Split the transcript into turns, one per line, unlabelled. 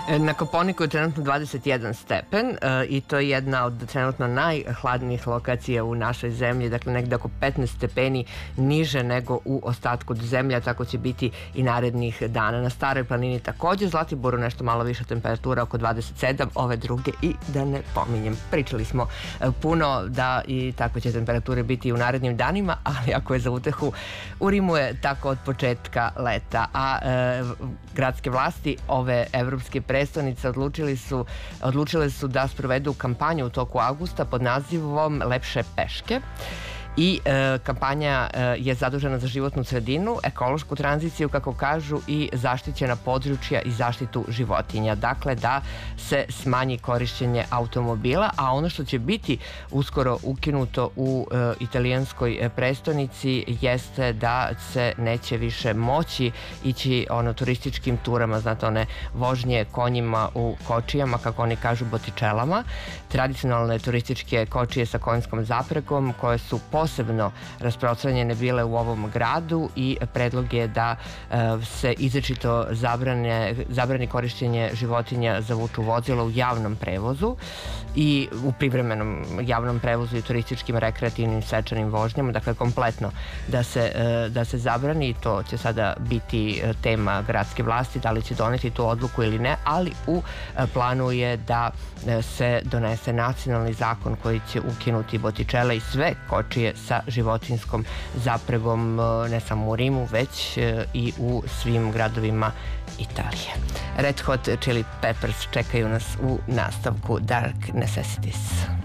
Na Koponiku je trenutno 21 stepen i to je jedna od trenutno najhladnijih lokacija u našoj zemlji, dakle negde oko 15 stepeni niže nego u ostatku zemlje, tako će biti i narednih dana. Na Staroj planini takođe, Zlatiboru nešto malo više temperatura, oko 27, ove druge i da ne pominjem. Pričali smo puno da i takve će temperature biti i u narednim danima, ali ako je za utehu, u Rimu je tako od početka leta, a gradske vlasti ove evropske prestonice odlučile su da sprovedu kampanju u toku avgusta pod nazivom Lepše peške. I kampanja je zadužena za životnu sredinu, ekološku tranziciju, kako kažu, i zaštićena područja i zaštitu životinja. Dakle, da se smanji korišćenje automobila, a ono što će biti uskoro ukinuto u italijanskoj prestonici jeste da se neće više moći ići turističkim turama, znate, one vožnje konjima u kočijama, kako oni kažu, botičelama, tradicionalne turističke kočije sa konjskom zapregom koje su posebno rasprostranjene bile u ovom gradu i predlog je da se izričito zabrani korišćenje životinja za vuču vozila u javnom prevozu i u privremenom javnom prevozu i turističkim, rekreativnim, svečanim vožnjama, dakle kompletno da se zabrani, i to će sada biti tema gradske vlasti, da li će doneti tu odluku ili ne, ali u planu je da se donese nacionalni zakon koji će ukinuti botičele i sve kočije sa životinskom zapregom, ne samo u Rimu, već i u svim gradovima Italije. Red Hot Chili Peppers čekaju nas u nastavku Dark Necessities.